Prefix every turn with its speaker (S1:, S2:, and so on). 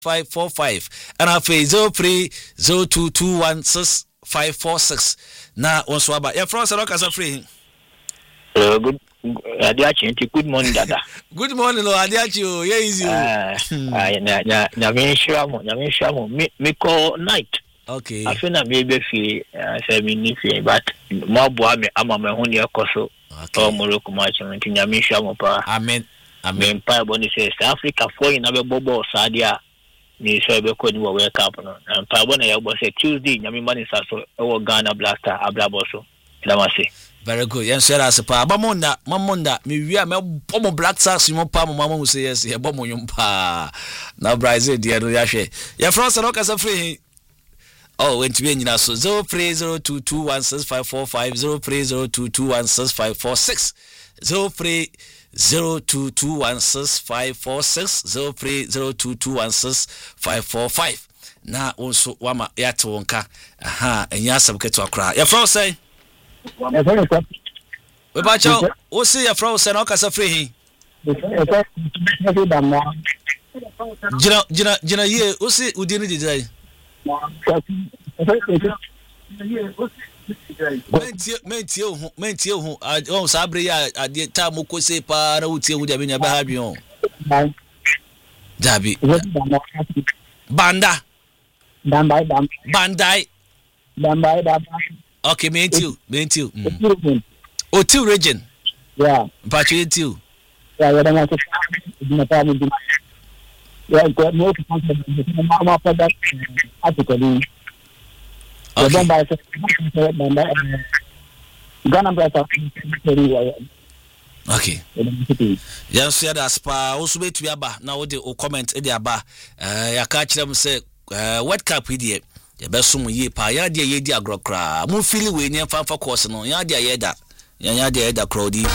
S1: 545 and afi 0302216546 na onso aba ya from say kasa free
S2: good Adiachi, good morning, Dada.
S1: Good morning, Lord Adiachi. Yeah, easy.
S2: Nyamisha, me call night.
S1: Okay.
S2: I feel na baby fee, say me ni fee, but more boy me ama me huni akoso.
S1: Okay.
S2: Oh, Morocco match, nyamisha mo pa.
S1: Amen.
S2: Amen. Pa boni say Africa for in abe bobo sadia. Ni so be ko ni wo wake up no. Pa boni ya bo say Tuesday, nyami mani sa so e Ghana Blaster ablaboso. Lamase.
S1: Very good. Yes, sir. As pa Mamonda, me wia me bomo Black Stars mo pa mo mama say yes, e bomo yum pa. Na Brazil dia no ya hwe. Ya France no kasa free. Oh, went to be nyina so 0302216545 0302216546 0302216546 0302216545 na onso wama ya to wonka aha enya asabketo akra. Ya France say we ba cho o see your friend say no kasa free jina ye o see udi ni jidai mentie ho o sabre ya ade ta moko se pa na utie hu dia be nya ba ha bi on dabi bandai okay, me too. Otil region.
S3: Yeah.
S1: But you too.
S3: Yeah, I don't want to. Yeah, got more to mama for that article.
S1: Okay. Okay. Yes, yeah, that's pa. Also, wait to aba. Now, the comment in the aba. Ya catch them say, what cap idiot. Ya besum ye pa ya de ye di agrokra mu feel we ni fa course no ya de ye da ya de ye da crowd